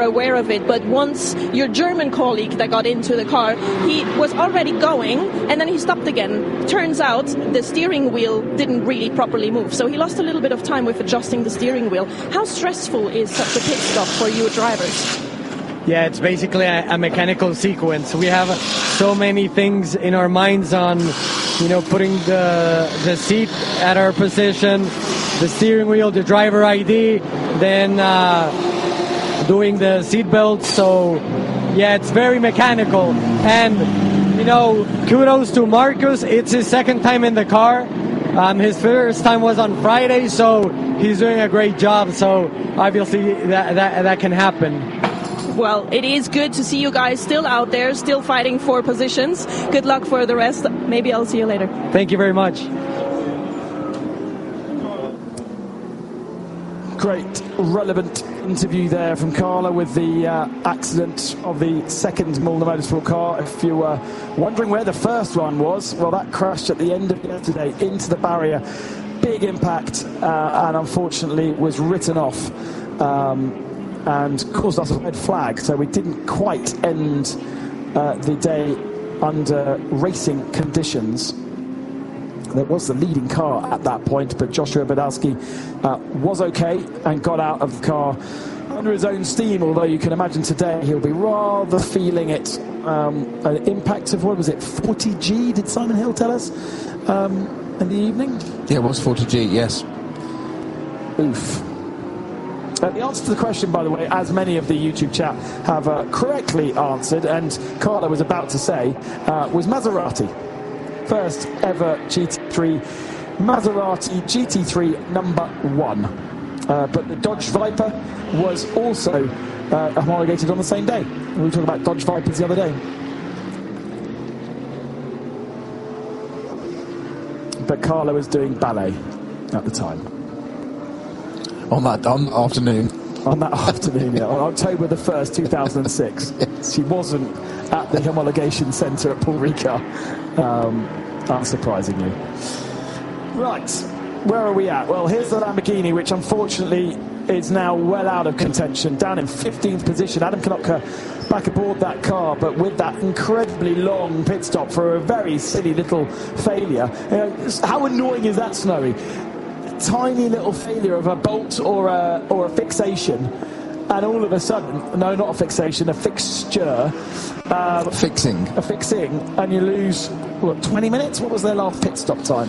aware of it, but once your German colleague that got into the car, he was already going, and then he stopped again. Turns out the steering wheel didn't really properly move, so he lost a little bit of time with adjusting the steering wheel. How stressful is such a pit stop for you drivers? Yeah, it's basically a mechanical sequence. We have so many things in our minds on, putting the seat at our position, the steering wheel, the driver ID, then doing the seat belts. So, yeah, it's very mechanical. And, kudos to Marcus. It's his second time in the car. His first time was on Friday, so he's doing a great job. So, obviously, that can happen. Well, it is good to see you guys still out there, still fighting for positions. Good luck for the rest. Maybe I'll see you later. Thank you very much. Great, relevant interview there from Carla with the accident of the second Müllner Motorsport car. If you were wondering where the first one was, well, that crashed at the end of yesterday into the barrier. Big impact, and unfortunately was written off. And caused us a red flag, so we didn't quite end the day under racing conditions. That was the leading car at that point, but Joshua Badowski was okay and got out of the car under his own steam, although you can imagine today he'll be rather feeling it. An impact of, what was it, 40G, did Simon Hill tell us, in the evening? Yeah, it was 40G, yes. Oof. The answer to the question, by the way, as many of the YouTube chat have correctly answered, and Carla was about to say, was Maserati. First ever GT3, Maserati GT3 number 1. But the Dodge Viper was also homologated on the same day. We were talking about Dodge Vipers the other day. But Carla was doing ballet at the time. On that afternoon. On that afternoon, yeah. On October the 1st, 2006. Yes. She wasn't at the homologation centre at Paul Ricard, unsurprisingly. Right, where are we at? Well, here's the Lamborghini, which unfortunately is now well out of contention, down in 15th position. Adam Konopka back aboard that car, but with that incredibly long pit stop for a very silly little failure. How annoying is that, Snowy? Tiny little failure of a bolt or a fixation, and all of a sudden, no, not a fixation, a fixture, a fixing, and you lose 20 minutes. What was their last pit stop time?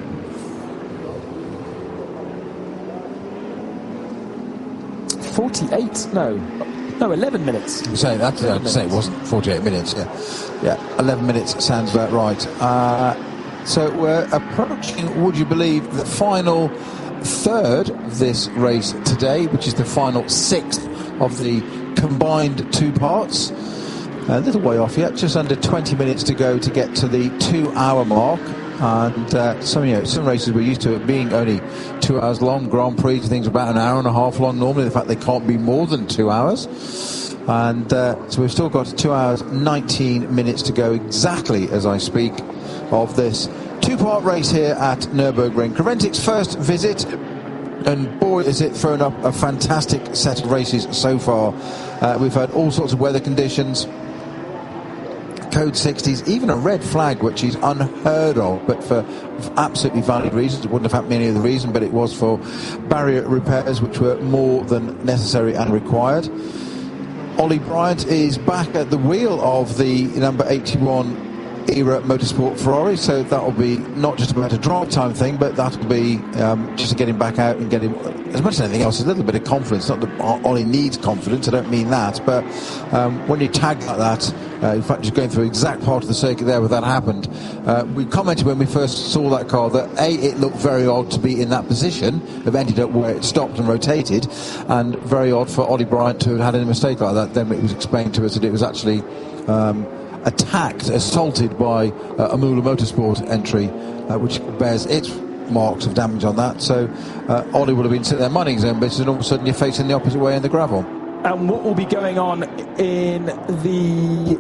48? No, 11 minutes. I'm saying that. I'd say it wasn't 48 minutes. Yeah, 11 minutes sounds about right. So we're approaching, would you believe, the final third of this race today, which is the final sixth of the combined two parts. A little way off yet, just under 20 minutes to go to get to the 2 hour mark. And some races we're used to it being only 2 hours long. Grand Prix, things are about an hour and a half long normally. In fact, they can't be more than 2 hours. And so we've still got 2 hours, 19 minutes to go exactly as I speak of this two-part race here at Nürburgring. Creventic's first visit, and boy is it thrown up a fantastic set of races so far. We've had all sorts of weather conditions, code 60s, even a red flag, which is unheard of, but for absolutely valid reasons. It wouldn't have happened any other reason, but it was for barrier repairs, which were more than necessary and required. Ollie Bryant is back at the wheel of the number 81 era Motorsport Ferrari, so that'll be not just about a drive time thing, but that'll be just to get him back out and get him, as much as anything else, a little bit of confidence. Not that Ollie needs confidence, I don't mean that, but when you tag like that, in fact just going through the exact part of the circuit there where that happened, we commented when we first saw that car that it looked very odd to be in that position, have ended up where it stopped and rotated, and very odd for Ollie Bryant to have had any mistake like that. Then it was explained to us that it was actually assaulted by a Müllner Motorsport entry, which bears its marks of damage on that. So Ollie would have been sitting there minding his own business, and all of a sudden you're facing the opposite way in the gravel. And what will be going on in the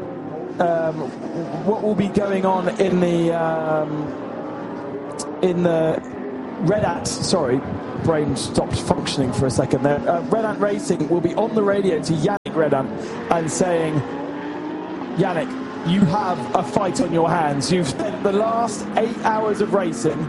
Red Ant, sorry, brain stopped functioning for a second there. Red Ant Racing will be on the radio to Yannick Red Ant and saying, Yannick, you have a fight on your hands. You've spent the last 8 hours of racing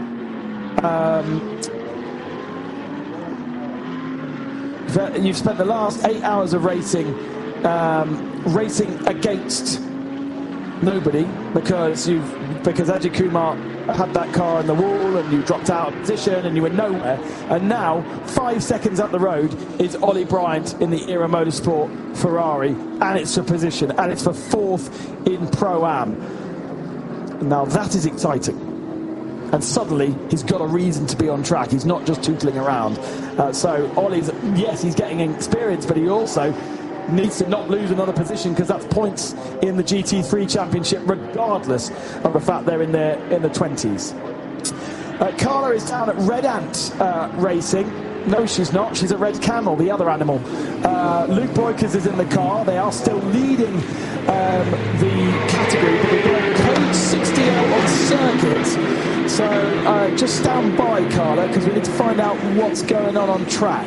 you've spent the last 8 hours of racing racing against nobody because Ajay Kumar had that car in the wall and you dropped out of position and you were nowhere, and now 5 seconds up the road is Ollie Bryant in the Era Motorsport Ferrari, and it's for position, and it's for 4th in Pro-Am. Now that is exciting, and suddenly he's got a reason to be on track. He's not just tootling around. So Ollie's, yes, he's getting experience, but he also needs to not lose another position, because that's points in the GT3 Championship, regardless of the fact they're in the 20s. Carla is down at Red Ant Racing. No, she's not. She's at Red Camel, the other animal. Luke Breukers is in the car. They are still leading the category, but they're doing code 60L on circuit. So just stand by, Carla, because we need to find out what's going on track.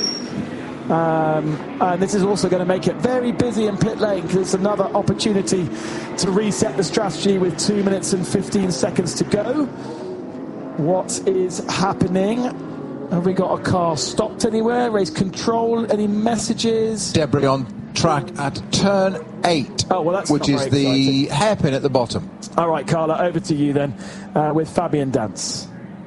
And this is also going to make it very busy in pit lane, because it's another opportunity to reset the strategy with 2 minutes and 15 seconds to go. What is happening? Have we got a car stopped anywhere? Race control? Any messages? Debris on track at turn 8, which is the hairpin at the bottom. All right, Carla, over to you then with Fabian Dance.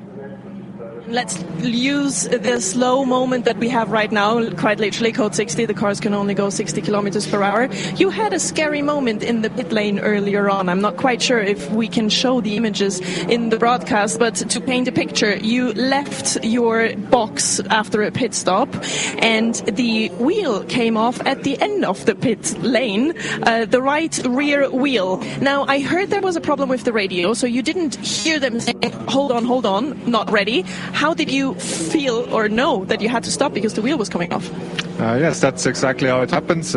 Let's use the slow moment that we have right now, quite literally, code 60. The cars can only go 60 kilometers per hour. You had a scary moment in the pit lane earlier on. I'm not quite sure if we can show the images in the broadcast, but to paint a picture, you left your box after a pit stop, and the wheel came off at the end of the pit lane, the right rear wheel. Now, I heard there was a problem with the radio, so you didn't hear them say, hold on, not ready. How did you feel or know that you had to stop because the wheel was coming off? Yes, that's exactly how it happens.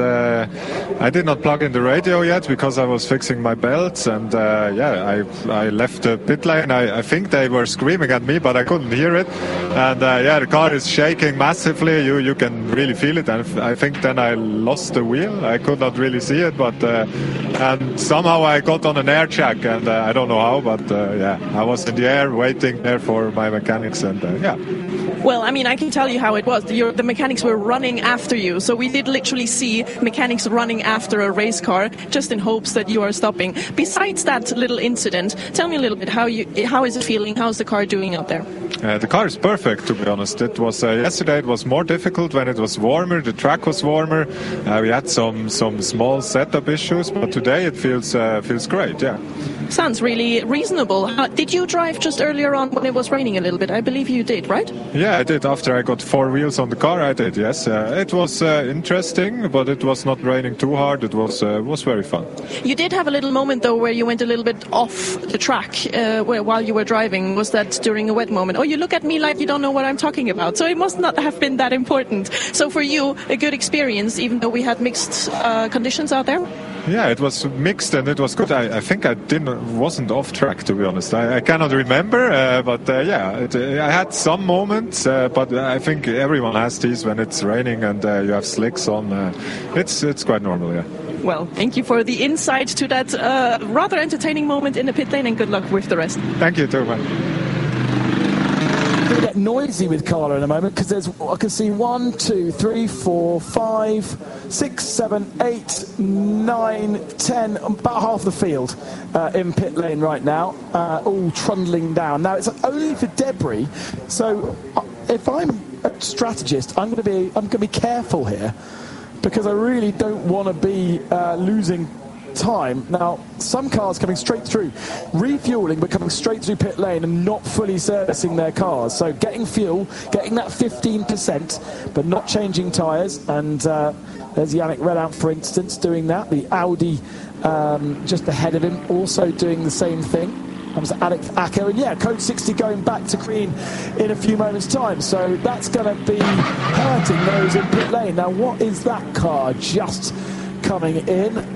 I did not plug in the radio yet because I was fixing my belts, and I left the pit lane. I think they were screaming at me, but I couldn't hear it. And the car is shaking massively. You can really feel it. And I think then I lost the wheel. I could not really see it, but and somehow I got on an air check, and I don't know how, but I was in the air waiting there for my mechanics, and Well, I mean, I can tell you how it was. The mechanics were running after you. So we did literally see mechanics running after a race car just in hopes that you are stopping. Besides that little incident, tell me a little bit, how is it feeling? How's the car doing out there? The car is perfect, to be honest. It was yesterday. It was more difficult when it was warmer. The track was warmer. We had some small setup issues, but today it feels great. Yeah. Sounds really reasonable. Did you drive just earlier on when it was raining a little bit? I believe you did, right? Yeah, I did. After I got 4 wheels on the car, I did. Yes, it was interesting, but it was not raining too hard. It was very fun. You did have a little moment though where you went a little bit off the track while you were driving. Was that during a wet moment? Oh, you look at me like you don't know what I'm talking about. So it must not have been that important. So for you, a good experience, even though we had mixed conditions out there? Yeah, it was mixed and it was good. I think I wasn't off track, to be honest. I cannot remember, but I had some moments, but I think everyone has these when it's raining and you have slicks on. It's quite normal, yeah. Well, thank you for the insight to that rather entertaining moment in the pit lane, and good luck with the rest. Thank you too, man. Going to get noisy with Carla in a moment, because I can see 1, 2, 3, 4, 5, 6, 7, 8, 9, 10, about half the field in pit lane right now, all trundling down. Now it's only for debris, so if I'm a strategist, I'm going to be careful here, because I really don't want to be losing time. Now, some cars coming straight through, refueling but coming straight through pit lane and not fully servicing their cars. So getting fuel, getting that 15%, but not changing tyres. And there's Yannick Red Ant, for instance, doing that. The Audi just ahead of him also doing the same thing. Comes Alex Acker, and code 60 going back to green in a few moments' time. So that's going to be hurting those in pit lane. Now, what is that car just coming in?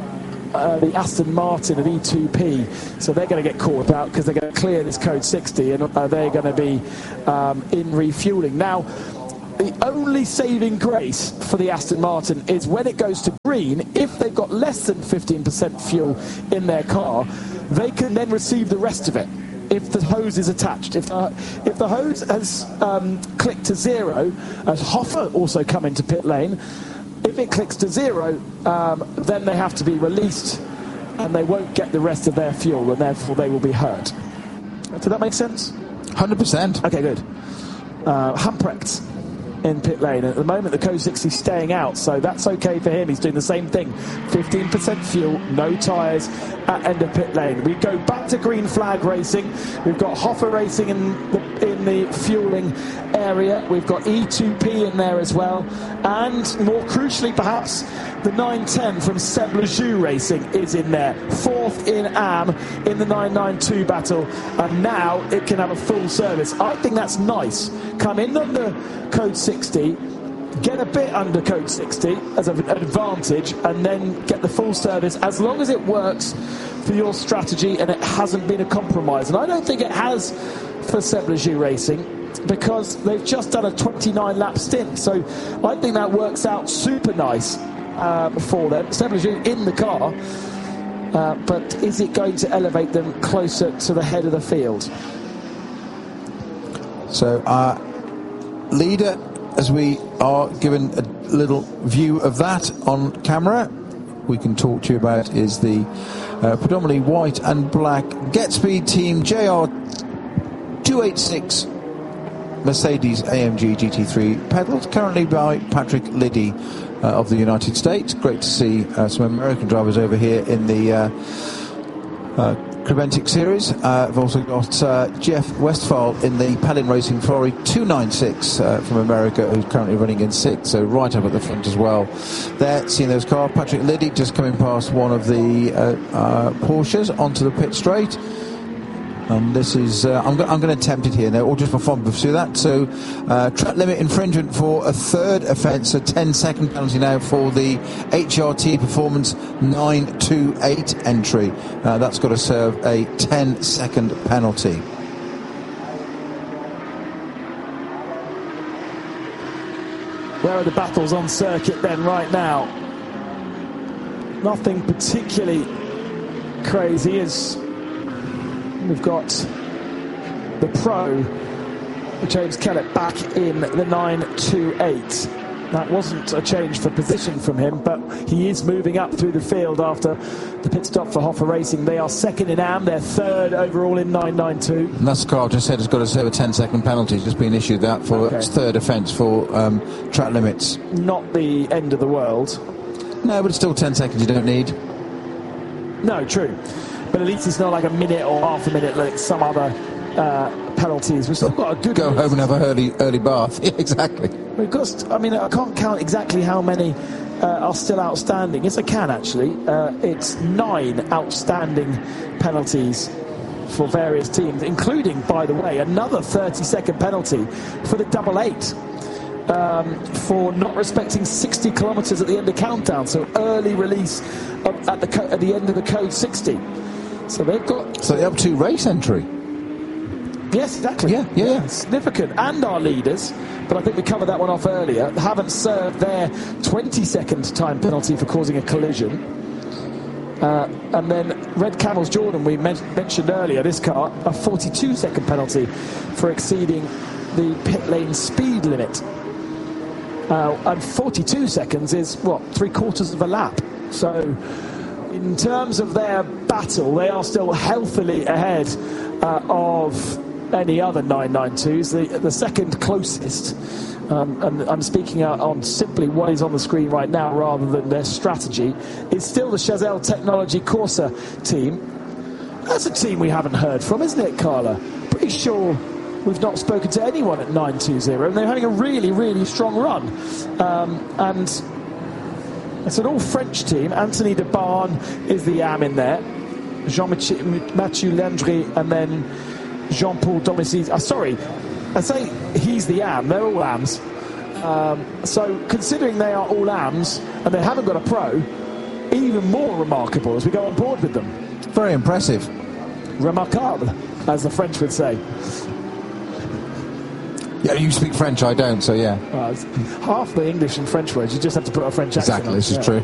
the Aston Martin of E2P, so they're going to get caught out because they're going to clear this code 60 and they're going to be in refueling. Now, the only saving grace for the Aston Martin is when it goes to green, if they've got less than 15% fuel in their car, they can then receive the rest of it if the hose is attached. If the hose has clicked to 0, as Hoffer also come into pit lane, if it clicks to 0, then they have to be released and they won't get the rest of their fuel, and therefore they will be hurt. Did that make sense? 100%. Okay, good. Humprecht in pit lane. At the moment, the Code 60 is staying out, so that's okay for him. He's doing the same thing. 15% fuel, no tyres at end of pit lane. We go back to green flag racing. We've got Hoffer racing in the fueling area. We've got E2P in there as well. And more crucially, perhaps, the 910 from Seb Lejoux Racing is in there. 4th in AM in the 992 battle. And now it can have a full service. I think that's nice. Come in on the Code 60, get a bit under Code 60 as an advantage, and then get the full service as long as it works for your strategy and it hasn't been a compromise. And I don't think it has for Seb Lejoux Racing, because they've just done a 29-lap stint. So I think that works out super nice for them. Seb Lejoux in the car, but is it going to elevate them closer to the head of the field? So leader, as we are given a little view of that on camera, we can talk to you about is the predominantly white and black GetSpeed Team JR286 Mercedes AMG GT3, pedalled currently by Patrick Liddy of the United States. Great to see some American drivers over here in the Creventic series. I've also got Jeff Westphal in the Palin Racing Ferrari 296 from America, who's currently running in 6th, so right up at the front as well. There, seeing those cars, Patrick Liddy just coming past one of the Porsches onto the pit straight. And this is, I'm going to attempt it here now, or just for fun, pursue that. So, track limit infringement for a third offence, a 10-second penalty now for the HRT Performance 928 entry. That's got to serve a 10-second penalty. Where are the battles on circuit then right now? Nothing particularly crazy as we've got the pro, James Kellett, back in the 928. That wasn't a change for position from him, but he is moving up through the field after the pit stop for Hoffer Racing. They are 2nd in AM, they're 3rd overall in 992. And that's the car I've just said has got to serve a 10-second penalty. It's just been issued that for its third offence for track limits. Not the end of the world. No, but it's still 10 seconds you don't need. No, true. But at least it's not like a minute or half a minute like some other penalties. We've still got a good... Go home and have an early bath. Yeah, exactly. We've got, I mean, I can't count exactly how many are still outstanding. Yes, I can, actually. It's 9 outstanding penalties for various teams, including, by the way, another 30-second penalty for the 888 for not respecting 60 kilometres at the end of countdown. So early release at the end of the Code 60. So they've got... So they're up to race entry. Yes, exactly. Yeah. Significant. And our leaders, but I think we covered that one off earlier, haven't served their 20-second time penalty for causing a collision. And then Red Camels Jordan, we mentioned earlier, this car, a 42-second penalty for exceeding the pit lane speed limit. And 42 seconds is, what, 3/4 of a lap. So in terms of their battle, they are still healthily ahead of any other 992s. The second closest, and I'm speaking out on simply what is on the screen right now rather than their strategy, is still the Chazelle Technology Corsa team. That's a team we haven't heard from, isn't it, Carla? Pretty sure we've not spoken to anyone at 920, and they're having a really, really strong run. And it's an all-French team. Anthony de Barn is the AM in there. Jean-Mathieu Landry, and then Jean-Paul Domicis. Sorry, I say he's the AM. They're all AMs. So considering they are all AMs and they haven't got a pro, even more remarkable as we go on board with them. Very impressive. Remarquable, as the French would say. Yeah, you speak French, I don't, so yeah. It's half the English and French words, you just have to put a French accent Exactly, on. this is true.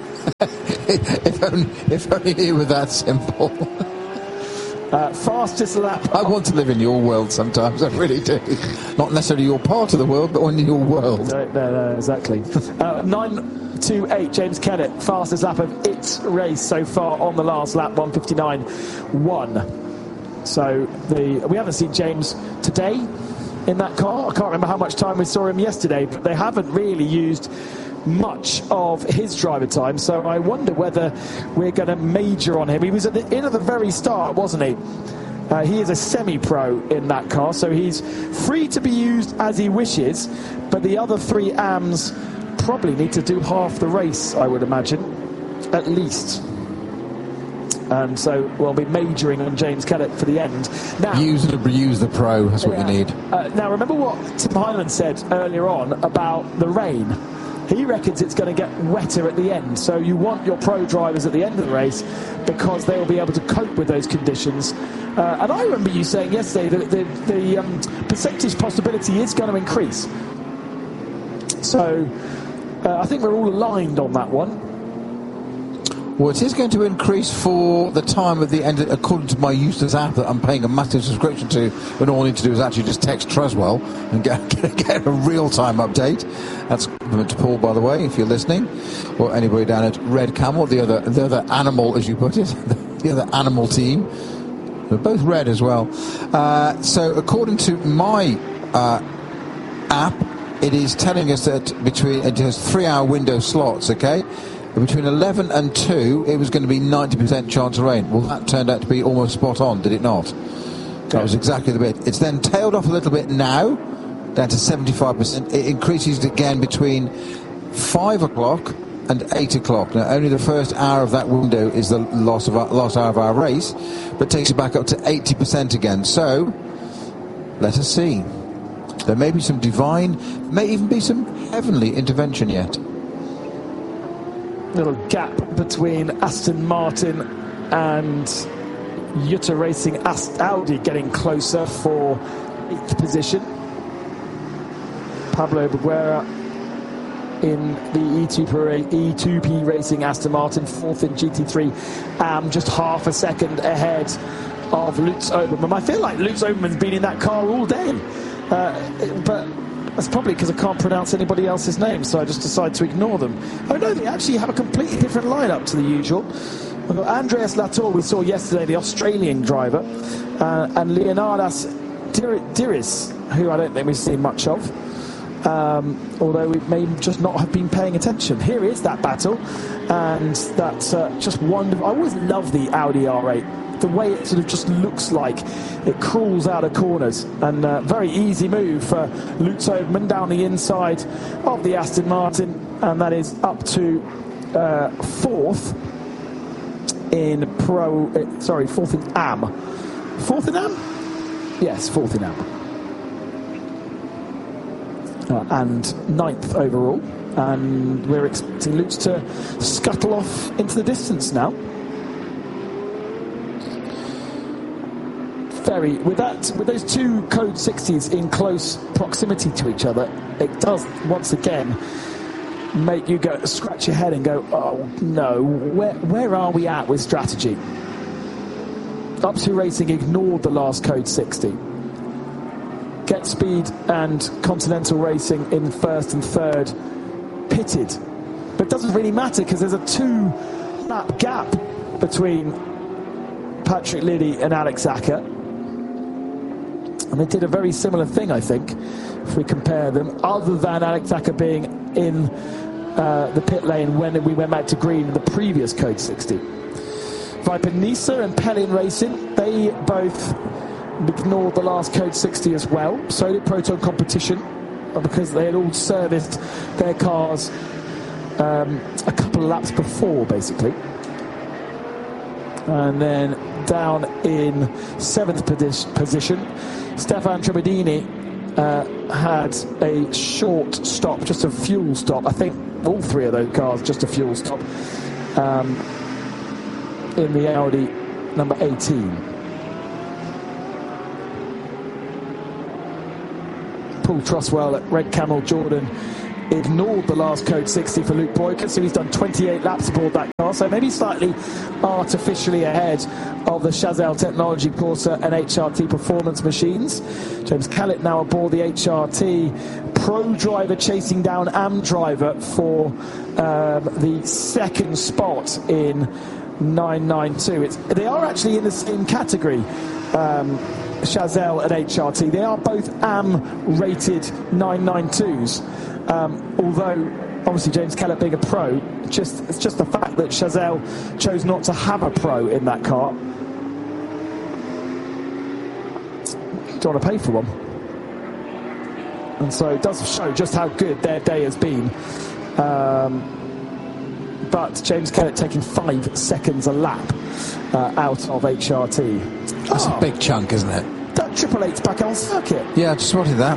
if only it were that simple. Fastest lap. I want to live in your world sometimes, I really do. Not necessarily your part of the world, but in your world. No, exactly. 9:28, James Kennett, fastest lap of its race so far on the last lap, 1:59.1. So we haven't seen James today in that car. I can't remember how much time we saw him yesterday, but they haven't really used much of his driver time, so I wonder whether we're going to major on him. He was at the very start, wasn't he? He is a semi-pro in that car, so he's free to be used as he wishes, but the other 3 AMs probably need to do half the race, I would imagine, at least. And so we'll be majoring on James Kennett for the end. Now, use and abuse the pro, that's what you need. Now, remember what Tim Hyland said earlier on about the rain. He reckons it's going to get wetter at the end, so you want your pro drivers at the end of the race because they will be able to cope with those conditions. And I remember you saying yesterday that the percentage possibility is going to increase. So I think we're all aligned on that one. Well, it is going to increase for the time at the end, according to my Eustace app that I'm paying a massive subscription to, and all I need to do is actually just text Treswell and get a real-time update. That's compliment to Paul, by the way, if you're listening, or anybody down at Red Camel, the other animal, as you put it, the other animal team. They're both red as well. So according to my app, it is telling us that it has 3-hour window slots, okay? Between 11 and 2, it was going to be 90% chance of rain. Well, that turned out to be almost spot on, did it not? That was exactly the bit. It's then tailed off a little bit now, down to 75%. It increases again between 5 o'clock and 8 o'clock. Now, only the first hour of that window is the last hour of our race, but takes it back up to 80% again. So, let us see. There may be some divine, may even be some heavenly intervention yet. Little gap between Aston Martin and Jutta Racing. Audi getting closer for 8th position. Pablo Boguera in the E2P Racing Aston Martin, 4th in GT3, just half a second ahead of Lutz Obermann. I feel like Lutz Obermann's been in that car all day, but that's probably because I can't pronounce anybody else's name, so I just decide to ignore them. Oh no, they actually have a completely different lineup to the usual. We've got Andreas Latour, we saw yesterday, the Australian driver, and Leonidas Diris, who I don't think we've seen much of, although we may just not have been paying attention. Here is that battle, and that's just wonderful. I always love the Audi R8. The way it sort of just looks like it crawls out of corners, and very easy move for Lutz Obermann down the inside of the Aston Martin, and that is up to 4th in fourth in AM. 4th in AM? Yes, 4th in AM. And 9th overall, and we're expecting Lutz to scuttle off into the distance now. With those 2 Code 60s in close proximity to each other, it does once again make you go scratch your head and go, oh no, where are we at with strategy? Up2 Racing ignored the last Code 60. Get Speed and Continental Racing in 1st and 3rd pitted, but it doesn't really matter because there's a 2-lap gap between Patrick Liddy and Alex Acker. And they did a very similar thing, I think, if we compare them, other than Alex Acker being in the pit lane when we went back to green in the previous Code 60. Viper Nisa and Pelion Racing, they both ignored the last Code 60 as well. So did Proton Competition, because they had all serviced their cars a couple of laps before, basically. And then down in 7th position, Stefan Trebedini had a short stop, just a fuel stop. I think all 3 of those cars just a fuel stop. in the Audi number 18. Paul Truswell at Red Camel Jordan ignored the last code 60 for Luke Boyka, so he's done 28 laps aboard that car, so maybe slightly artificially ahead of the Chazelle Technology Corsa and HRT performance machines. James Kellett now aboard the HRT, Pro driver chasing down Am driver for the second spot in 992. They are actually in the same category, Chazelle and HRT. They are both AM rated 992s. Although obviously James Kellett being a pro, it's just the fact that Chazelle chose not to have a pro in that car. Don't want to pay for one. And so it does show just how good their day has been. But James Kellett taking 5 seconds a lap out of HRT. That's a big chunk, isn't it? That Triple 8's back on circuit. Yeah, I just spotted that.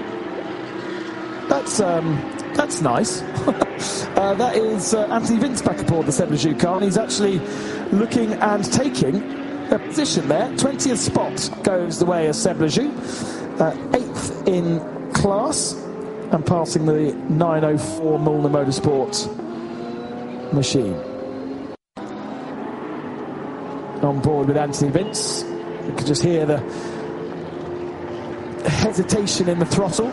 That's nice. That is Anthony Vince back aboard the Seb Lejeune car, and he's actually looking and taking a position there. 20th spot goes the way of Seb Lejeune. 8th in class, and passing the 904 Mulliner Motorsport machine. On board with Anthony Vince. You can just hear the hesitation in the throttle.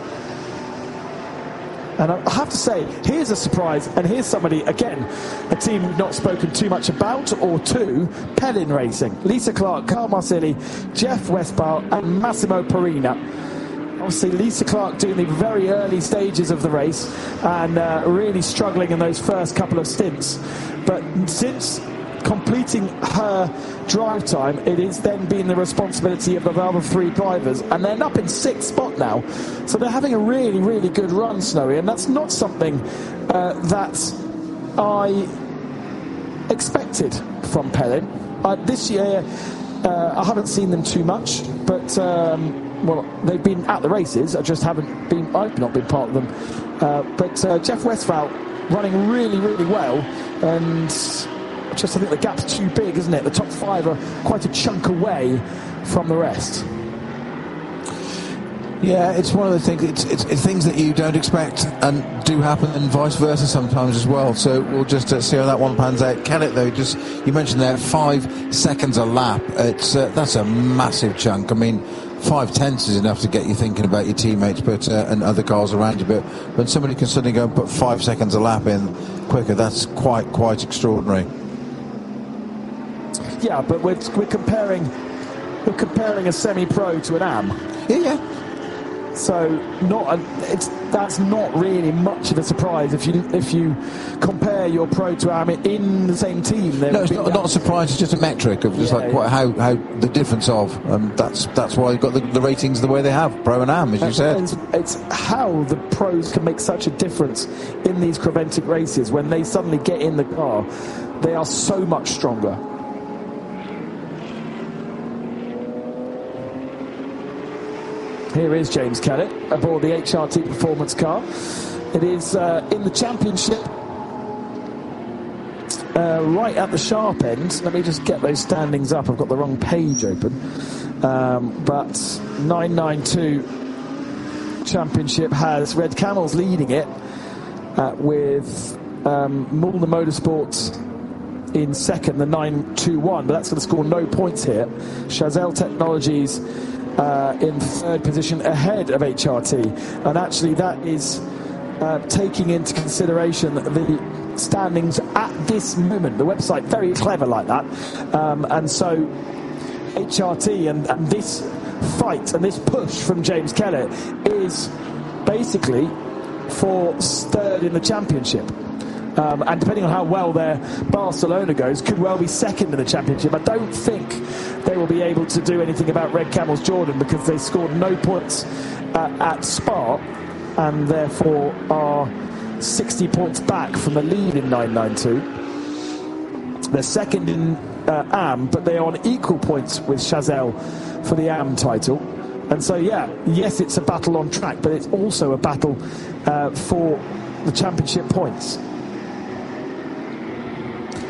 And I have to say, here's a surprise, and here's somebody, again, a team we've not spoken too much about, or two, Pellin Racing. Lisa Clark, Carl Marsili, Jeff Westphal, and Massimo Parina. Obviously, Lisa Clark doing the very early stages of the race, and really struggling in those first couple of stints. But since completing her drive time, it is then been the responsibility of the other 3 drivers, and they're up in 6th spot now, so they're having a really, really good run, Snowy, and that's not something that I expected from Pellin. This year I haven't seen them too much, but well, they've been at the races, I've not been part of them, but Jeff Westphal running really, really well, and I think the gap's too big, isn't it? The top 5 are quite a chunk away from the rest. Yeah, it's one of the things. It's things that you don't expect and do happen, and vice versa sometimes as well. So we'll just see how that one pans out. Kellett, though, just you mentioned there 5 seconds a lap. That's a massive chunk. I mean, 5/10 is enough to get you thinking about your teammates, but and other cars around you. But when somebody can suddenly go and put 5 seconds a lap in quicker, that's quite extraordinary. Yeah, but we're comparing a semi-pro to an AM. Yeah. So that's not really much of a surprise if you compare your pro to AM in the same team. No, it's not a surprise. It's just a metric of just how the difference of. That's why you've got the ratings the way they have, pro and AM, as you said. It's how the pros can make such a difference in these Creventic races when they suddenly get in the car. They are so much stronger. Here is James Kellett aboard the HRT performance car. It is in the championship, right at the sharp end. Let me just get those standings up. I've got the wrong page open. But 992 championship has Red Camels leading it with Mulliner Motorsports in second, the 921. But that's going to score no points here. Chazelle Technologies in third position ahead of HRT, and actually that is taking into consideration the standings at this moment. The website very clever like that, and so HRT and this fight and this push from James Kellett is basically for third in the championship. And depending on how well their Barcelona goes, could well be second in the championship. I don't think they will be able to do anything about Red Camels Jordan because they scored no points at Spa and therefore are 60 points back from the lead in 992. They're second in AM, but they are on equal points with Chazelle for the AM title. And so, yes, it's a battle on track, but it's also a battle for the championship points.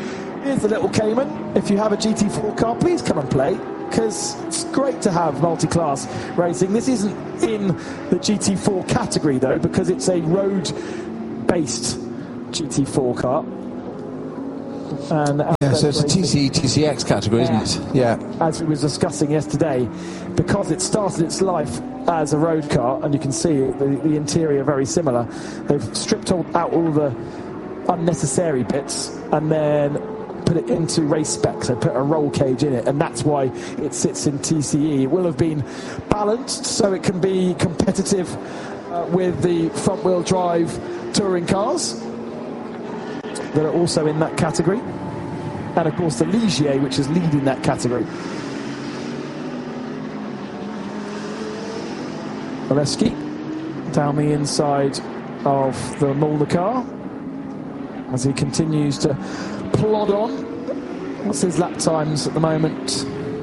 Here's the little Cayman. If you have a GT4 car, please come and play, because it's great to have multi-class racing. This isn't in the GT4 category, though, because it's a road-based GT4 car. And so it's a TCX category, isn't it? Yeah. As we were discussing yesterday, because it started its life as a road car, and you can see the interior very similar, they've stripped out all the unnecessary bits and then put it into race specs. They put a roll cage in it, and that's why it sits in TCE. It will have been balanced so it can be competitive with the front-wheel drive touring cars that are also in that category, and of course the Ligier, which is leading that category. Oleski down the inside of the Molnar car as he continues to plod on. What's his lap times at the moment?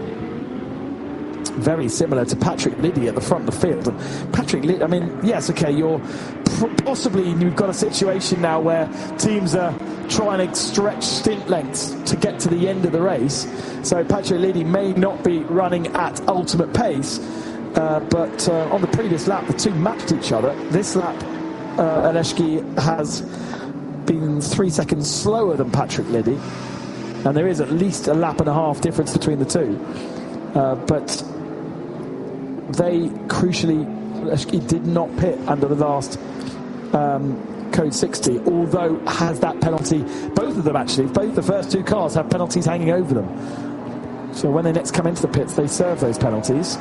Very similar to Patrick Liddy at the front of the field. And Patrick Liddy, I mean, yes, okay, you've got a situation now where teams are trying to stretch stint lengths to get to the end of the race. So Patrick Liddy may not be running at ultimate pace, but on the previous lap, the two matched each other. This lap, Oleski has been 3 seconds slower than Patrick Liddy, and there is at least a lap and a half difference between the two. But they crucially, Oleski did not pit under the last code 60, although has that penalty. Both of them actually, both the first two cars have penalties hanging over them. So when they next come into the pits, they serve those penalties.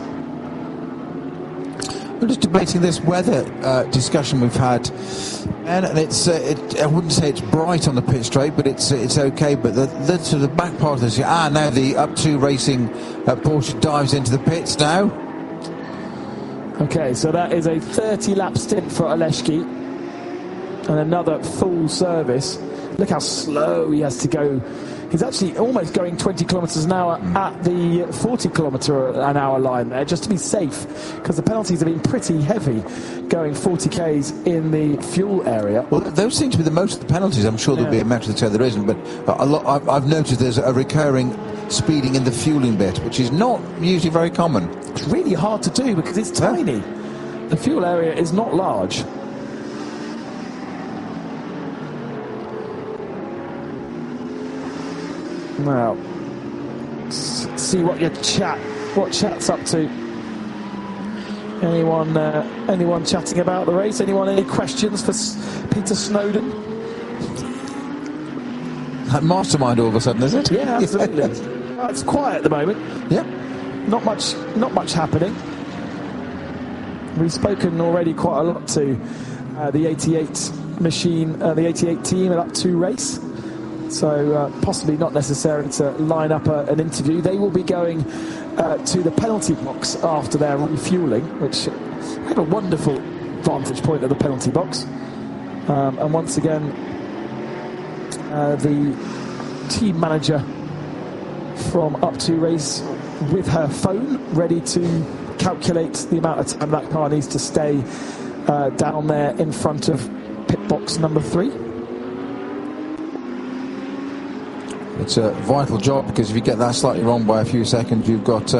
We're just debating this weather discussion we've had, and it's I wouldn't say it's bright on the pit straight, but it's okay. But the to the back part of this, now the Up2 Racing Porsche dives into the pits now. Okay, so that is a 30-lap stint for Oleski, and another full service. Look how slow he has to go. He's actually almost going 20 kilometres an hour at the 40 kilometre an hour line there, just to be safe, because the penalties have been pretty heavy, going 40 k's in the fuel area. Well, those seem to be the most of the penalties. I'm sure there'll be a match that there isn't, but I've noticed there's a recurring speeding in the fueling bit, which is not usually very common. It's really hard to do because it's tiny. The fuel area is not large. Now, see what chat's up to. Anyone chatting about the race? Any questions for Peter Snowden? That mastermind all of a sudden, is it? Yeah, absolutely. It's quiet at the moment. Yeah, not much happening. We've spoken already quite a lot to the 88 machine, the 88 team at Up2 Race. So possibly not necessary to line up an interview. They will be going to the penalty box after their refuelling, which had a wonderful vantage point of the penalty box. And once again, the team manager from Up2 Race with her phone ready to calculate the amount of time that car needs to stay down there in front of pit box number 3. It's a vital job, because if you get that slightly wrong by a few seconds, you've got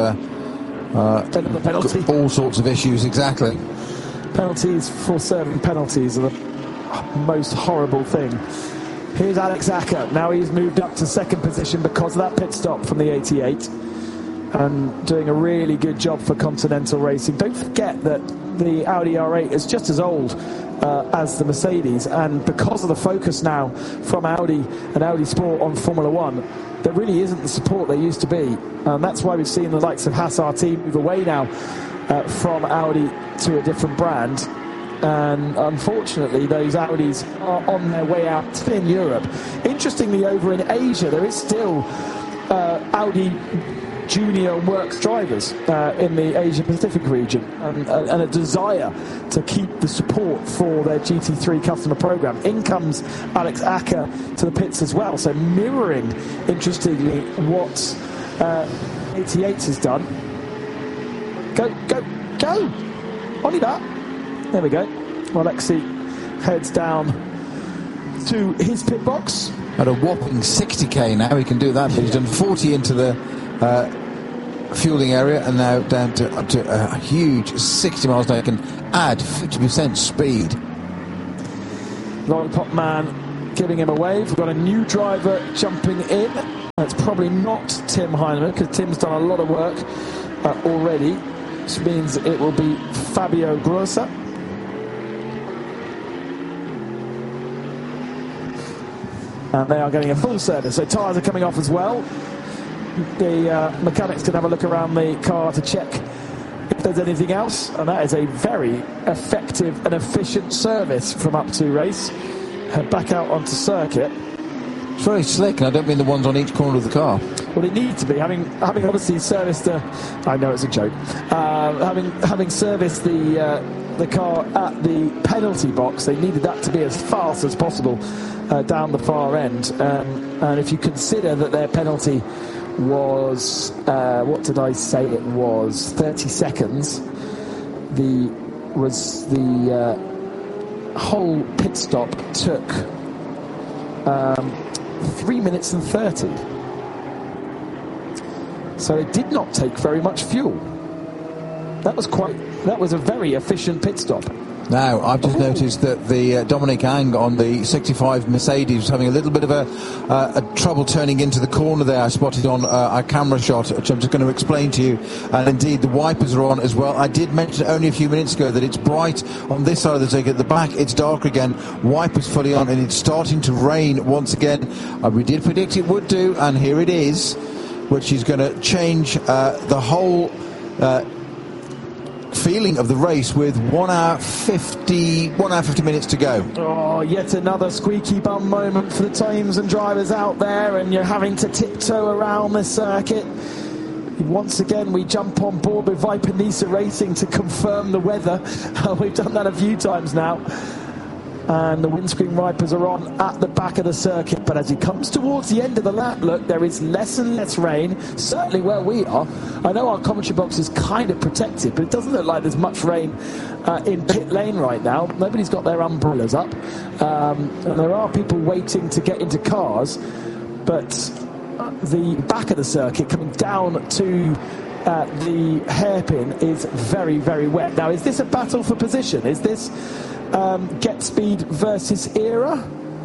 all sorts of issues. Exactly. Penalties for serving penalties are the most horrible thing. Here's Alex Acker. Now he's moved up to second position because of that pit stop from the 88, and doing a really good job for Continental Racing. Don't forget that the Audi R8 is just as old as the Mercedes, and because of the focus now from Audi and Audi Sport on Formula One, there really isn't the support there used to be, and that's why we've seen the likes of Haas RT move away now from Audi to a different brand. And unfortunately those Audis are on their way out in Europe. Interestingly, over in Asia there is still Audi junior works drivers in the Asia Pacific region, and a desire to keep the support for their GT3 customer program. In comes Alex Acker to the pits as well, so mirroring, interestingly, what 88 has done. Go! Only that. There we go. Well, Alexi heads down to his pit box. at a whopping 60k now. He can do that, but he's done 40 into the fueling area, and now down to up to a huge 60 miles an hour. He can add 50% speed. Lollipop Man giving him a wave. We've got a new driver jumping in. That's probably not Tim Heinemann, because Tim's done a lot of work already, which means it will be Fabio Grossa. And they are getting a full service, so tyres are coming off as well. The mechanics can have a look around the car to check if there's anything else, and that is a very effective and efficient service from Up2 Race. Back out onto circuit. It's very slick, and I don't mean the ones on each corner of the car. Well, they need to be, having obviously serviced I know it's a joke. Having serviced the car at the penalty box, they needed that to be as fast as possible down the far end. And if you consider that their penalty was, what did I say it was, 30 seconds, the whole pit stop took 3 minutes and 30. So it did not take very much fuel. That was a very efficient pit stop. Now, I've just noticed that the Dominic Ang on the 65 Mercedes was having a little bit of a trouble turning into the corner there. I spotted on our camera shot, which I'm just going to explain to you. And indeed, the wipers are on as well. I did mention only a few minutes ago that it's bright on this side of the circuit. At the back, it's dark again. Wipers fully on, and it's starting to rain once again. We did predict it would do, and here it is, which is going to change the whole feeling of the race with 1 hour 50 minutes to go. Oh, yet another squeaky bum moment for the teams and drivers out there, and you're having to tiptoe around the circuit. Once again, we jump on board with Viper Nisa Racing to confirm the weather. We've done that a few times now. And the windscreen wipers are on at the back of the circuit, but as he comes towards the end of the lap, look, there is less and less rain, certainly where we are. I know our commentary box is kind of protected, but it doesn't look like there's much rain in pit lane right now. Nobody's got their umbrellas up, and there are people waiting to get into cars, but the back of the circuit coming down to the hairpin is very, very wet. Now, is this a battle for position? Is this Get Speed versus Era?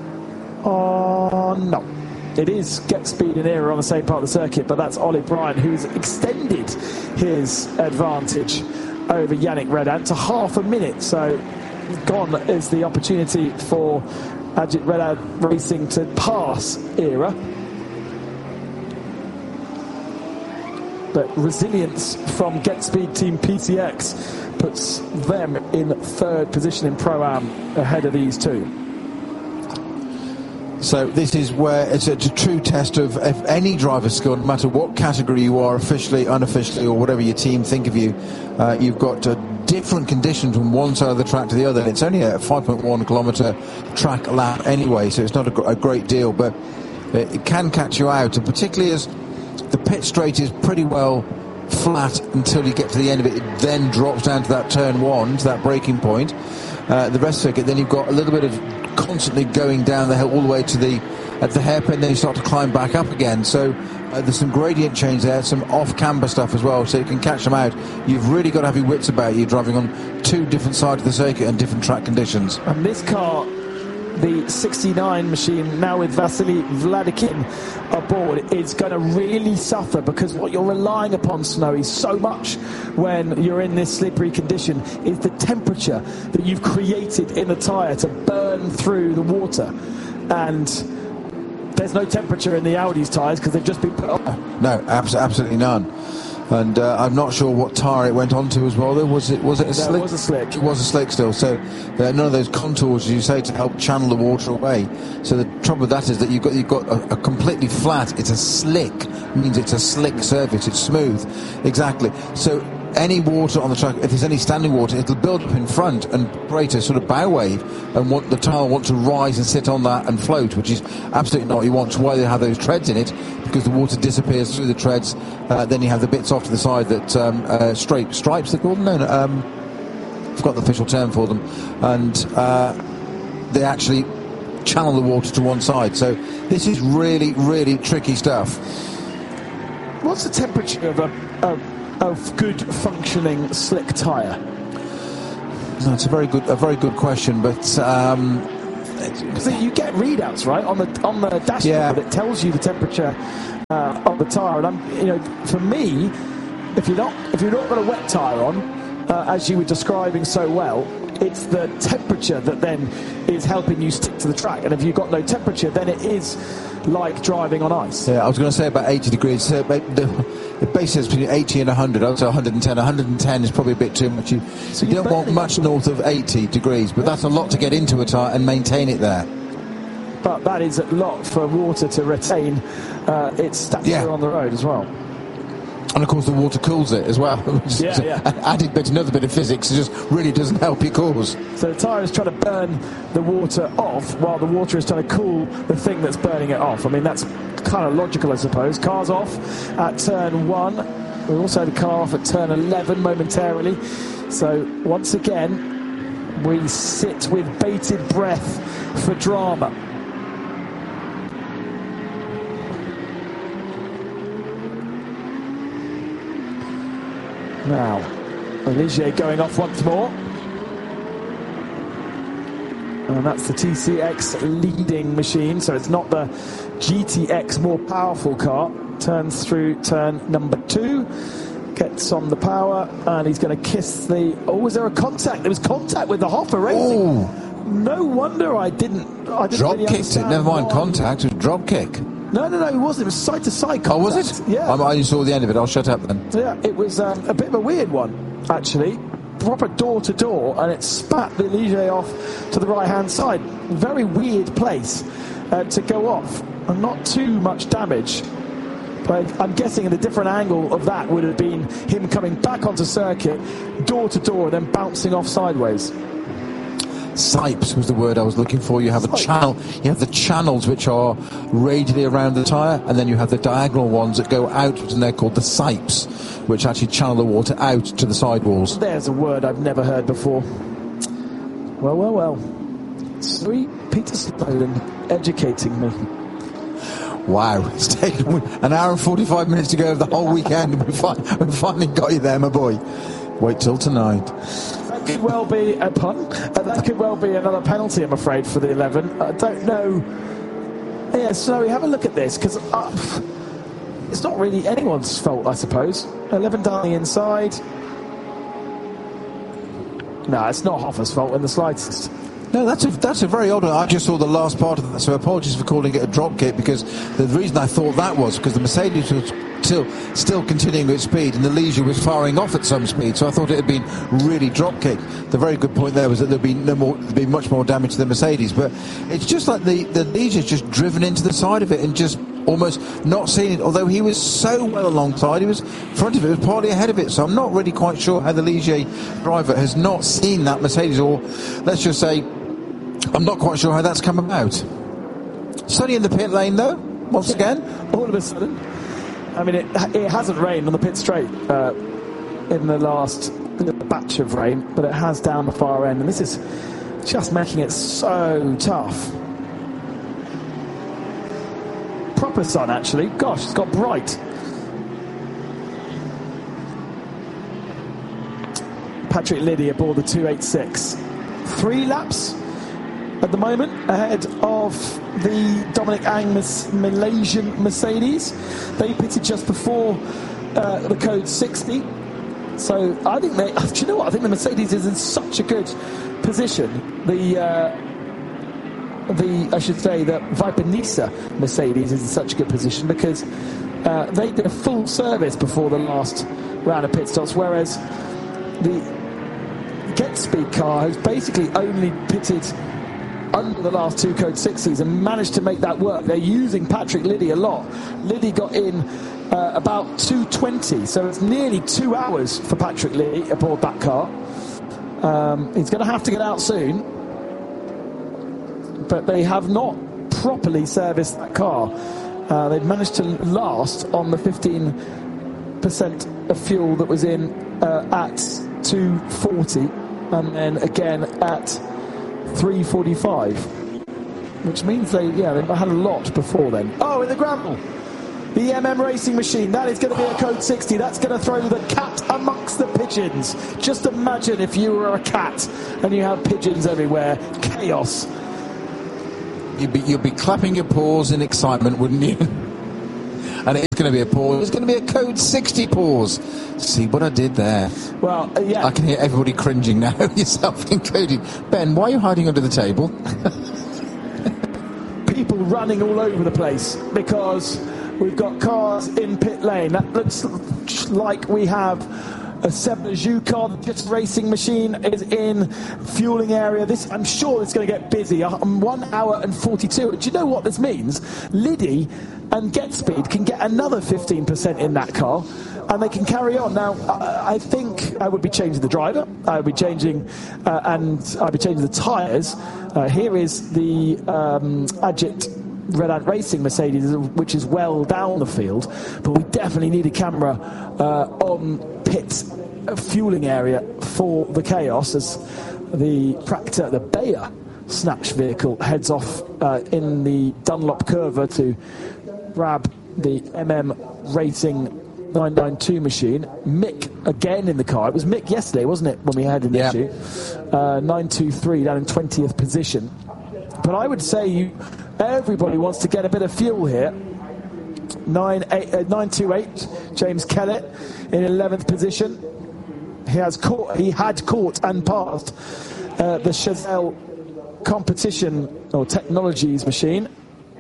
No. It is Get Speed and Era on the same part of the circuit, but that's Ollie Bryan, who's extended his advantage over Yannick Redan to half a minute. So gone is the opportunity for Ajit Redan Racing to pass Era. But resilience from Get Speed Team PCX puts them in third position in Pro-Am ahead of these two. So this is where it's a true test of if any driver's skill, no matter what category you are, officially, unofficially, or whatever your team think of you. You've got different conditions from one side of the track to the other. It's only a 5.1 kilometre track lap anyway, so it's not a great deal, but it can catch you out, and particularly as the pit straight is pretty well flat until you get to the end of it. It then drops down to that turn one, to that braking point. The rest of the circuit, then you've got a little bit of constantly going down the hill all the way to the hairpin, then you start to climb back up again. So there's some gradient change there, some off-camber stuff as well, so you can catch them out. You've really got to have your wits about you, driving on two different sides of the circuit and different track conditions. And this car, the 69 machine, now with Vasily Vladikin aboard, is going to really suffer, because what you're relying upon, Snowy, so much when you're in this slippery condition is the temperature that you've created in the tyre to burn through the water. And there's no temperature in the Audi's tyres because they've just been put on. No, absolutely none. And I'm not sure what tyre it went onto as well. Was it a slick? It was a slick. It was a slick still. So none of those contours, as you say, to help channel the water away. So the trouble with that is that you've got a completely flat. It's a slick. It means it's a slick surface. It's smooth. Exactly. So any water on the track, if there's any standing water, it'll build up in front and create a sort of bow wave, and the tyre will want to rise and sit on that and float, which is absolutely not what you want. That's why they have those treads in it, because the water disappears through the treads. Then you have the bits off to the side that stripes they're called. No, I've got the official term for them, and they actually channel the water to one side. So this is really, really tricky stuff. What's the temperature of good functioning slick tyre? That's a very good question, but because you get readouts, right, on the dashboard. Yeah. It tells you the temperature of the tyre, and for me, if you're not got a wet tyre on, as you were describing so well, it's the temperature that then is helping you stick to the track. And if you've got no temperature, then it is like driving on ice. Yeah, I was going to say about 80 degrees. So the base says between 80 and 100. I would say 110. 110 is probably a bit too much. You don't want much north of 80 degrees, but that's a lot to get into a tyre and maintain it there. But that is a lot for water to retain its stature on the road as well. And of course the water cools it as well. Another bit of physics. It just really doesn't help your cause. So the tyre is trying to burn the water off while the water is trying to cool the thing that's burning it off. I mean, that's kind of logical, I suppose. Car's off at turn 1. We also had a car off at turn 11 momentarily. So once again, we sit with bated breath for drama. Now, Ligier going off once more. And that's the TCX leading machine, so it's not the GTX more powerful car. Turns through turn number 2, gets on the power, and he's going to kiss the... Oh, was there a contact? There was contact with the Hoffer Racing. Oh. No wonder I didn't drop really kicked it, never mind why. Contact, it was drop kick. No, it wasn't. It was side-to-side contact. Oh, was it? Yeah. I only saw the end of it. I'll shut up then. Yeah, it was a bit of a weird one, actually. Proper door-to-door, and it spat the Ligier off to the right-hand side. Very weird place to go off, and not too much damage. But I'm guessing a different angle of that would have been him coming back onto circuit, door-to-door, and then bouncing off sideways. Sipes was the word I was looking for. You have a channel. You have the channels which are radially around the tyre, and then you have the diagonal ones that go outwards, and they're called the sipes, which actually channel the water out to the sidewalls. There's a word I've never heard before. Well. Sweet Peter Snowden educating me. Wow, it's taken an hour and 45 minutes to go of the whole weekend, and we finally got you there, my boy. Wait till tonight. Could well be a pun. That could well be another penalty, I'm afraid, for the 11. I don't know. Yeah, Snowy, have a look at this, because it's not really anyone's fault, I suppose. 11 down the inside. No, it's not Hoffer's fault in the slightest. No, that's a very odd one. I just saw the last part of that, so apologies for calling it a drop kick, because the reason I thought that was because the Mercedes was still continuing its speed, and the Ligier was firing off at some speed, so I thought it had been really drop kicked. The very good point there was that there'd be much more damage to the Mercedes, but it's just like the Ligier's just driven into the side of it and just almost not seen it, although he was so well alongside. He was front of it, was partly ahead of it, so I'm not really quite sure how the Ligier driver has not seen that Mercedes, or let's just say I'm not quite sure how that's come about. Sunny in the pit lane though, once again. All of a sudden. I mean, it hasn't rained on the pit straight in the last batch of rain, but it has down the far end, and this is just making it so tough. Proper sun, actually. Gosh, it's got bright. Patrick Liddy aboard the 286. 3 laps at the moment ahead of the Dominic Ang Malaysian Mercedes. They pitted just before the code 60. So I think do you know what? I think the Mercedes is in such a good position. I should say that Viper Nisa Mercedes is in such a good position because they did a full service before the last round of pit stops, whereas the GetSpeed car has basically only pitted under the last 2 code 60s and managed to make that work. They're using Patrick Liddy a lot. Liddy got in about 2:20, so it's nearly 2 hours for Patrick Liddy aboard that car. He's going to have to get out soon, but they have not properly serviced that car. They've managed to last on the 15% of fuel that was in at 240, and then again at 3:45. which means they've had a lot before then. Oh, in the Granville, the MM Racing Machine, that is going to be a code 60. That's going to throw the cat amongst the pigeons. Just imagine if you were a cat and you have pigeons everywhere. Chaos. You'd be clapping your paws in excitement, wouldn't you? And it's going to be a pause. It's going to be a code 60 pause. See what I did there? Well, yeah. I can hear everybody cringing now, yourself included. Ben, why are you hiding under the table? People running all over the place because we've got cars in pit lane. That looks like we have a Sebnaju car. The Just Racing Machine is in fueling area. I'm sure it's going to get busy. 1 hour and 42. Do you know what this means? Liddy and GetSpeed can get another 15% in that car, and they can carry on. Now, I think I would be changing the driver. I would be changing, and I'd be changing the tyres. Here is the Agit Red Ant Racing Mercedes, which is well down the field, but we definitely need a camera on pit fueling area for the Chaos as the Practor, the Bayer Snatch vehicle, heads off in the Dunlop Curva to grab the MM Racing 992 machine. Mick again in the car. It was Mick yesterday, wasn't it, when we had an issue? 923 down in 20th position. But I would say everybody wants to get a bit of fuel here. 928, James Kellett in 11th position. He had caught and passed the Chazelle competition or technologies machine.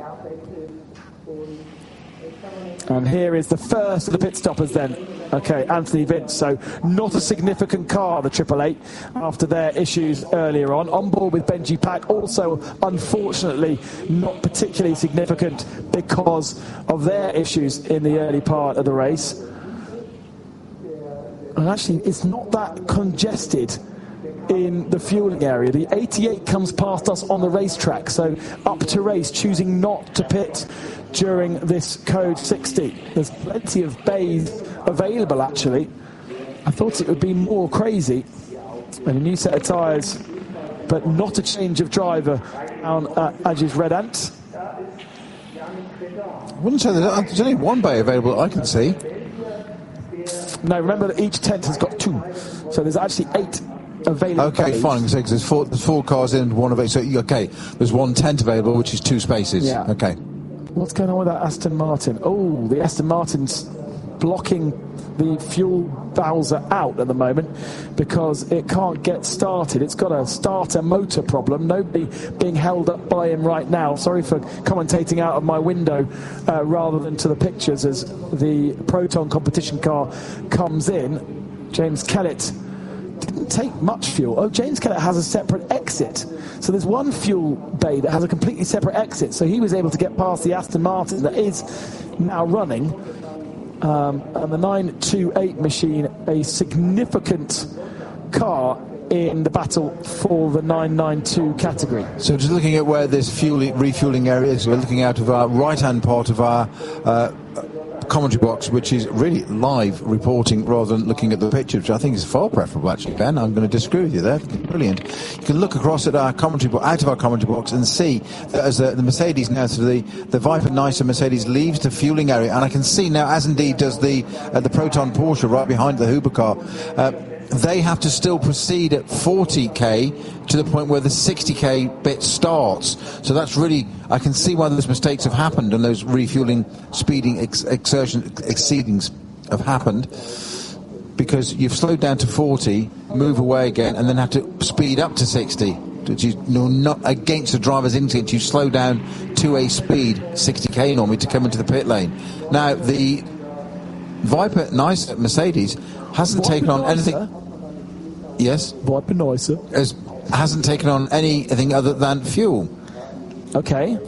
And here is the first of the pit stoppers then. Okay, Anthony Vince. So not a significant car, the 888, after their issues earlier on. On board with Benji Pack, also unfortunately not particularly significant because of their issues in the early part of the race. And actually, it's not that congested in the fueling area. The 88 comes past us on the racetrack, so up to race, choosing not to pit during this code 60. There's plenty of bays available, actually. I thought it would be more crazy. And a new set of tyres, but not a change of driver on Agis Red Ant. I wouldn't say there's only one bay available that I can see. No, remember that each tent has got 2. So there's actually 8 available. Okay, bays. fine. So there's four cars in, one of it. So okay, there's one tent available, which is 2 spaces. Yeah. Okay. What's going on with that Aston Martin? Oh, the Aston Martin's blocking the fuel Bowser out at the moment because it can't get started. It's got a starter motor problem. Nobody being held up by him right now. Sorry for commentating out of my window rather than to the pictures as the Proton competition car comes in. James Kellett didn't take much fuel. Oh, James Kellett has a separate exit. So there's one fuel bay that has a completely separate exit. So he was able to get past the Aston Martin that is now running. And the 928 machine, a significant car in the battle for the 992 category. So just looking at where this refueling area is, we're looking out of our right-hand part of our commentary box, which is really live reporting rather than looking at the picture, which I think is far preferable, actually, Ben. I'm going to disagree with you there. Brilliant. You can look across at our commentary out of our commentary box and see that as the Mercedes now, so the Viper Nicer Mercedes leaves the fueling area, and I can see now, as indeed does the Proton Porsche right behind the Huber car, they have to still proceed at 40k to the point where the 60k bit starts. So that's really, I can see why those mistakes have happened and those refueling, speeding, exceedings have happened, because you've slowed down to 40, move away again, and then have to speed up to 60. Which is not against the driver's instinct. You slow down to a speed, 60k normally, to come into the pit lane. Now, the Viper Nicer Mercedes hasn't taken on anything. Yes? Viper Nicer. Hasn't taken on anything other than fuel. Okay.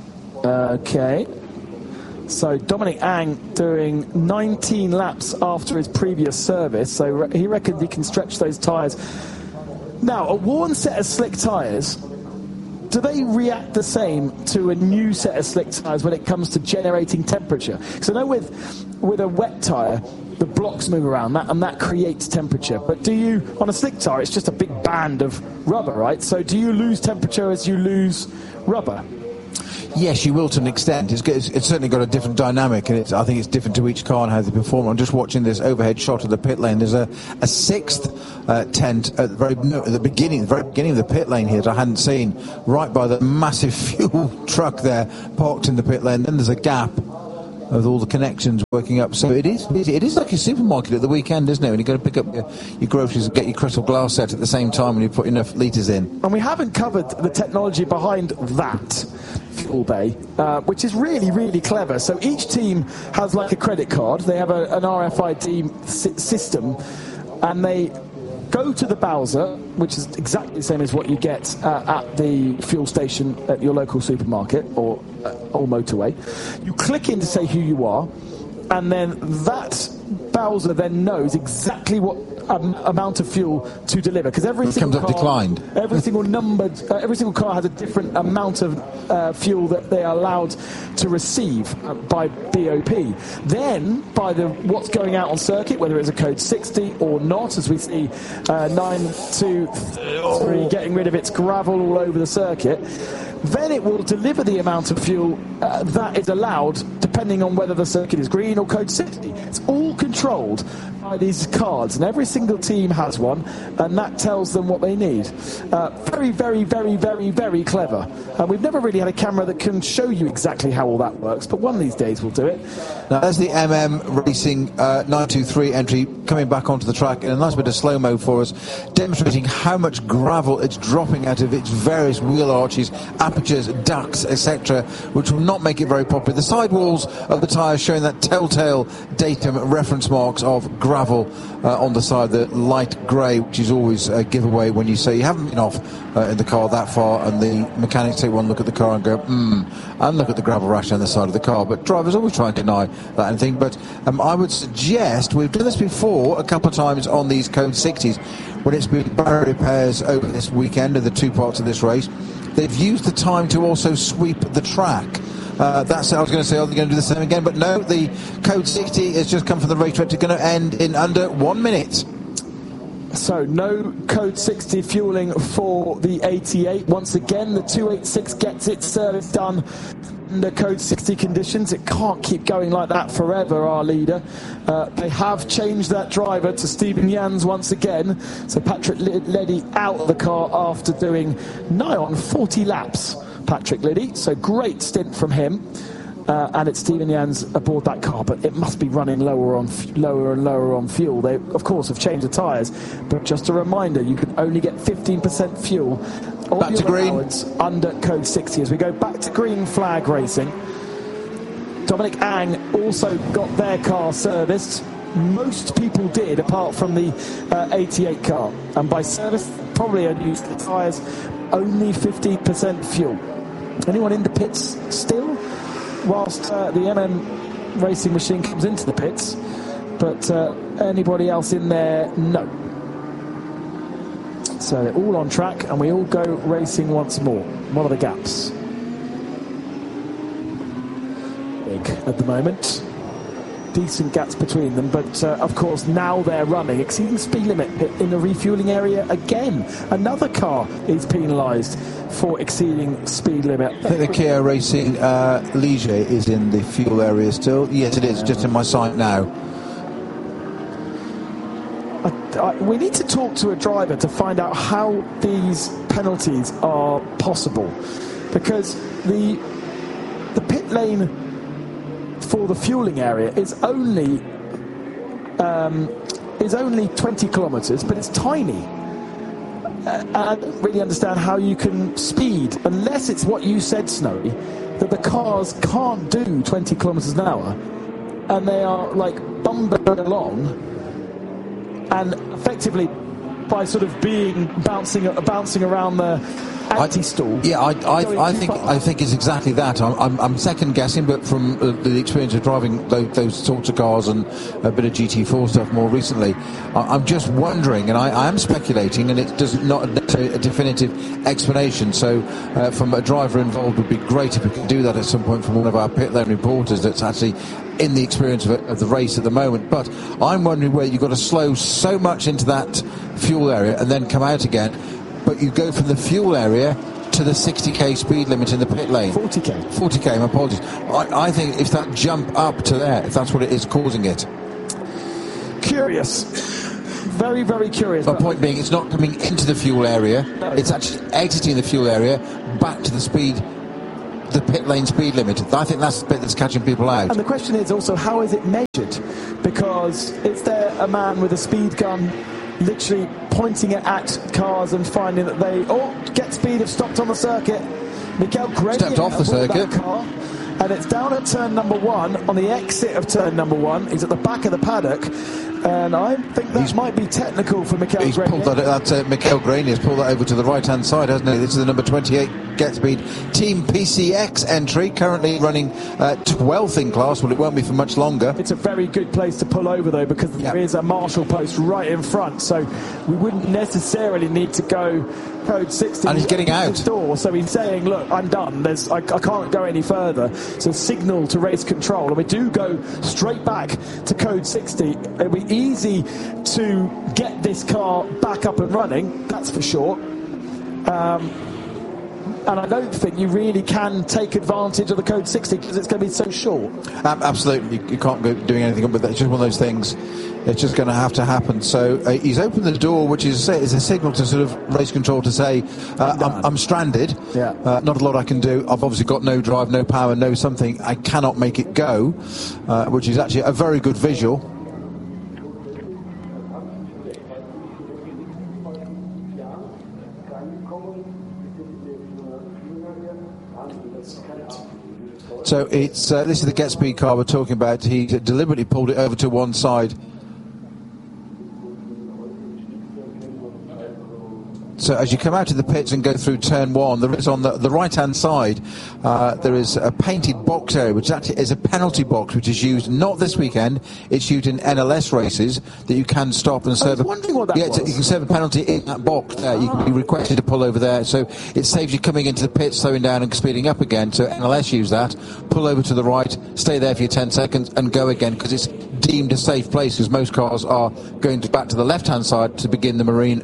So Dominic Ang doing 19 laps after his previous service. So he reckons he can stretch those tyres. Now, a worn set of slick tyres, do they react the same to a new set of slick tyres when it comes to generating temperature? Because I know with a wet tyre, the blocks move around and that creates temperature. But do you, on a slick tyre, it's just a big band of rubber, right? So do you lose temperature as you lose rubber? Yes, you will to an extent. It's certainly got a different dynamic, and I think it's different to each car and how they perform. I'm just watching this overhead shot of the pit lane. There's a sixth tent at the very beginning of the pit lane here that I hadn't seen, right by the massive fuel truck there parked in the pit lane. Then there's a gap with all the connections working up. So it is like a supermarket at the weekend, isn't it? When you've got to pick up your groceries and get your crystal glass set at the same time when you put enough litres in. And we haven't covered the technology behind that fuel bay, which is really, really clever. So each team has like a credit card. They have an RFID system, and they go to the Bowser, which is exactly the same as what you get at the fuel station at your local supermarket or motorway. You click in to say who you are, and then that Bowser then knows exactly what amount of fuel to deliver, because every single car declined. Every single car has a different amount of fuel that they are allowed to receive by BOP. Then by what's going out on circuit, whether it's a code 60 or not, as we see 923 getting rid of its gravel all over the circuit, then it will deliver the amount of fuel that is allowed, depending on whether the circuit is green or code 60. It's all controlled by these cards, and every single team has one, and that tells them what they need. Very, very, very, very, very clever. We've never really had a camera that can show you exactly how all that works, but one of these days we'll do it. Now there's the Racing 923 entry coming back onto the track in a nice bit of slow-mo for us, demonstrating how much gravel it's dropping out of its various wheel arches, apertures, ducts, etc., which will not make it very popular. The sidewalls of the tyres showing that telltale datum reference marks of gravel on the side, the light grey, which is always a giveaway when you say you haven't been off in the car that far, and the mechanics take one look at the car and go, and look at the gravel rash on the side of the car. But drivers always try and deny that anything. But I would suggest, we've done this before a couple of times on these Code 60s, when it's been barrier repairs over this weekend of the two parts of this race. They've used the time to also sweep the track. That's I was going to say, are they going to do the same again? But no, the Code 60 has just come from the racetrack. It's going to end in under 1 minute. So no Code 60 fueling for the 88. Once again, the 286 gets its service done under Code 60 conditions. It can't keep going like that forever, our leader. They have changed that driver to Stephen Jans once again. So Patrick Liddy out of the car after doing nigh on 40 laps. Patrick Liddy, so great stint from him, and it's Stephen Jans aboard that car, but it must be running lower and lower on fuel. They of course have changed the tyres, but just a reminder, you can only get 15% fuel on back to green under Code 60. As we go back to green flag racing, Dominic Ang also got their car serviced. Most people did, apart from the 88 car, and by service probably only used the tyres, only 50% fuel. Anyone in the pits still, whilst the racing machine comes into the pits, but anybody else in there, no. So they're all on track, and we all go racing once more. What are the gaps? Big at the moment. Decent gaps between them, but of course now they're running, exceeding speed limit in the refueling area again. Another car is penalised for exceeding speed limit. I think the Kia Racing Ligier is in the fuel area still. Yes, it is, just in my sight now. We need to talk to a driver to find out how these penalties are possible, because the pit lane for the fueling area is only 20 kilometres, but it's tiny. I don't really understand how you can speed, unless it's what you said, Snowy, that the cars can't do 20 kilometres an hour, and they are like bumbling along, and effectively by sort of bouncing around the anti-stall. Yeah, I think it's exactly that. I'm second guessing, but from the experience of driving those sorts of cars and a bit of GT4 stuff more recently, I'm just wondering, and I am speculating, and it does not a definitive explanation. So from a driver involved, would be great if we could do that at some point from one of our pit lane reporters that's actually in the experience of the race at the moment. But I'm wondering where you've got to slow so much into that fuel area and then come out again, but you go from the fuel area to the 60k speed limit in the pit lane. 40k, my apologies. I think if that jump up to there, if that's what it is causing it. Curious. Very, very curious. My point being, it's not coming into the fuel area. No. It's actually exiting the fuel area back to the pit lane speed limit. I think that's the bit that's catching people out. And the question is also, how is it measured? Because is there a man with a speed gun literally pointing it at cars and finding that they get speed, have stopped on the circuit? Mikael Grenier stepped off the circuit. Car, and it's down at turn number 1, on the exit of turn number 1. He's at the back of the paddock, and I think that might be technical for Mikael Grenier. He's pulled that Mikael Grenier has pulled that over to the right-hand side, hasn't he? This is the number 28 GetSpeed Team PCX entry, currently running 12th in class. Well, it won't be for much longer. It's a very good place to pull over, though, because there is a marshal post right in front, so we wouldn't necessarily need to go code 60. And he's getting out. Door, so he's saying, look, I'm done. I can't go any further. So signal to race control. And we do go straight back to code 60. It'll be easy to get this car back up and running, that's for sure. And I don't think you really can take advantage of the code 60 because it's going to be so short. Absolutely, you can't go doing anything but that. It's just one of those things. It's just going to have to happen. So he's opened the door, which is a signal to sort of race control to say, I'm stranded. Yeah. Not a lot I can do. I've obviously got no drive, no power, no something. I cannot make it go, which is actually a very good visual. So it's this is the GetSpeed car we're talking about. He deliberately pulled it over to one side. So as you come out of the pits and go through turn 1, there is on the right-hand side, there is a painted box area, which actually is a penalty box, which is used not this weekend. It's used in NLS races that you can stop and serve. I was wondering what that was. You can serve a penalty in that box there. You can be requested to pull over there, so it saves you coming into the pit, slowing down and speeding up again. So NLS use that. Pull over to the right, stay there for your 10 seconds, and go again, because it's deemed a safe place, because most cars are going back to the left-hand side to begin the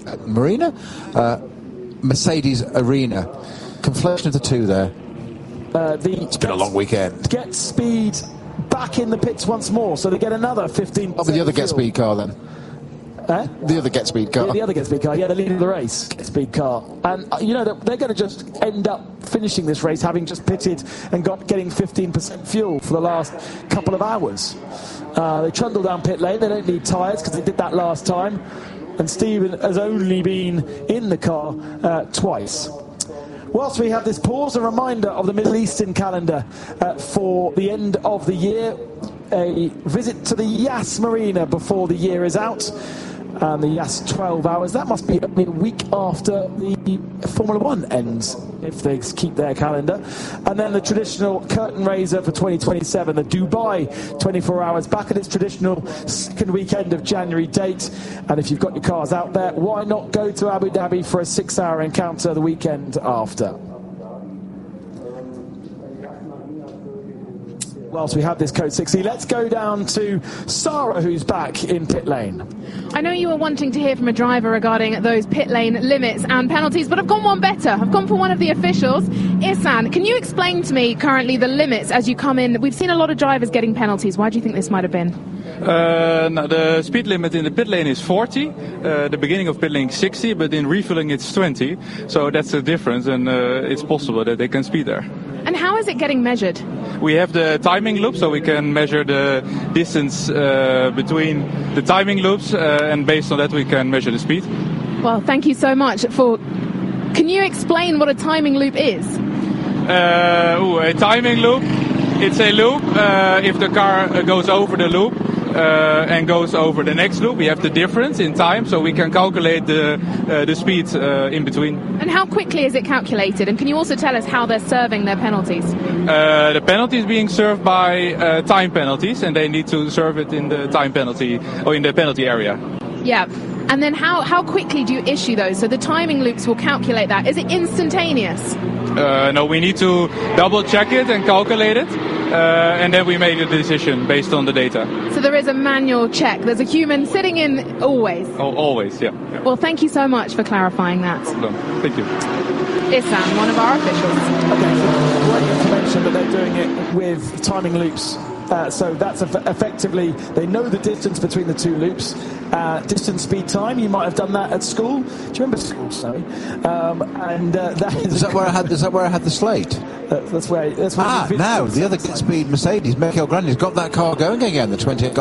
Mercedes Arena. Conflation of the two there. It's been a long weekend. GetSpeed back in the pits once more, so they get another 15%. Oh, but the other GetSpeed car then. The other GetSpeed car. The other GetSpeed car, the leader of the race, GetSpeed car. And, they're going to just end up finishing this race having just pitted and getting 15% fuel for the last couple of hours. They trundle down pit lane. They don't need tyres because they did that last time. And Stephen has only been in the car twice. Whilst we have this pause, a reminder of the Middle Eastern calendar for the end of the year. A visit to the Yas Marina before the year is out. And the Yas 12 hours, that must be a week after the Formula 1 ends, if they keep their calendar. And then the traditional curtain raiser for 2027, the Dubai 24 hours, back at its traditional second weekend of January date. And if you've got your cars out there, why not go to Abu Dhabi for a 6-hour encounter the weekend after? Whilst we have this code 60, let's go down to Sarah, who's back in pit lane. I know you were wanting to hear from a driver regarding those pit lane limits and penalties, but I've gone one better. I've gone for one of the officials. Ihsan, can you explain to me currently the limits as you come in? We've seen a lot of drivers getting penalties. Why do you think this might have been? No, the speed limit in the pit lane is 40. The beginning of pit lane is 60, but in refueling it's 20. So that's the difference, and it's possible that they can speed there. And how is it getting measured? We have the timing loop, so we can measure the distance between the timing loops, and based on that we can measure the speed. Well, thank you so much for... Can you explain what a timing loop is? A timing loop, it's a loop. If the car goes over the loop and goes over the next loop, we have the difference in time, so we can calculate the speed in between. And how quickly is it calculated? And can you also tell us how they're serving their penalties? The penalties being served by time penalties, and they need to serve it in the time penalty or in the penalty area. Yeah. And then how quickly do you issue those? So the timing loops will calculate that. Is it instantaneous? No, we need to double check it and calculate it, and then we make a decision based on the data. So there is a manual check. There's a human sitting in always. Oh, always, yeah. Well, thank you so much for clarifying that. No problem. Thank you. Ihsan, one of our officials. Okay, so great information, but they're doing it with timing loops. So that's effectively, they know the distance between the two loops. Distance, speed, time. You might have done that at school. Do you remember school? Sorry. That is. Is that where I had the slate? That's where. Now the other speed Mercedes, Michael Grandi's got that car going again. The 28.